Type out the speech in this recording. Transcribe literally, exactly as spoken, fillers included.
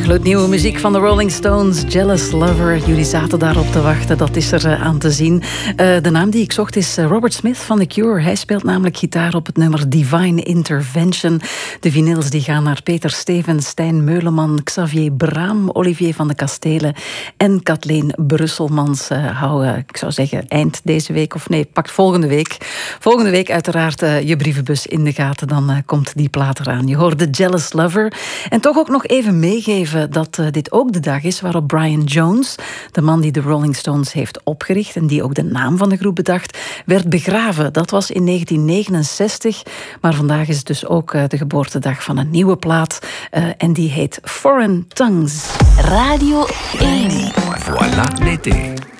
gloednieuwe muziek van de Rolling Stones, Jealous Lover. Jullie zaten daarop te wachten, dat is er uh, aan te zien. Uh, de naam die ik zocht is uh, Robert Smith van The Cure. Hij speelt namelijk gitaar op het nummer Divine Intervention. De vinyls die gaan naar Peter Stevens, Stijn Meuleman, Xavier Braam, Olivier van de Kastelen en Kathleen Brusselmans. Uh, hou, uh, ik zou zeggen, eind deze week, of nee, pak volgende week. Volgende week uiteraard uh, je brievenbus in de gaten, dan uh, komt die plaat eraan. Je hoorde Jealous Lover. En toch ook nog even meegeven dat uh, dit ook de dag is waarop Brian Jones, de man die de Rolling Stones heeft opgericht en die ook de naam van de groep bedacht, werd begraven. Dat was in negentien negenenzestig, maar vandaag is het dus ook uh, de geboortedag van een nieuwe plaat uh, en die heet Foreign Tongues. Radio één. Voilà l'été.